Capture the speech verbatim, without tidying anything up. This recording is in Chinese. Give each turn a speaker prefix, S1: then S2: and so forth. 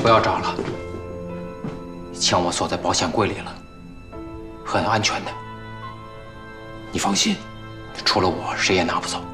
S1: 不要找了，钱我锁在保险柜里了，很安全的。你放心，除了我，谁也拿不走。